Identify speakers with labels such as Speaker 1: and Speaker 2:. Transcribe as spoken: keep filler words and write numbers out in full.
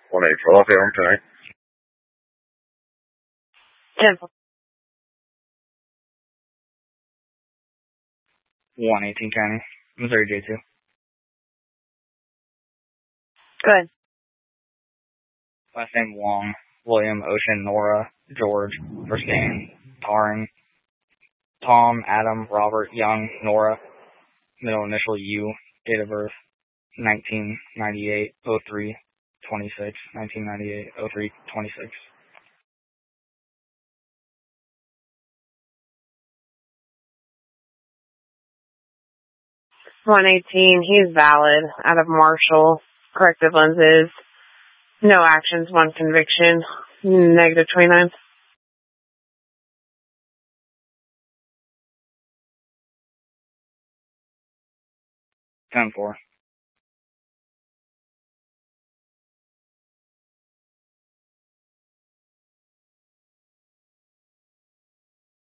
Speaker 1: one eight twelve, yeah, I'm tonight.
Speaker 2: ten.
Speaker 3: one eighteen County, Missouri J two.
Speaker 2: Good.
Speaker 3: Last name Wong, William, Ocean, Nora, George, first name Tarn, Tom, Adam, Robert, Young, Nora, middle initial U, date of birth nineteen ninety-eight oh three twenty-six, nineteen ninety-eight oh three twenty-six.
Speaker 2: one eighteen, he's valid, out of Marshall, corrective lenses, no actions, one conviction, negative twenty-nine.
Speaker 3: ten four.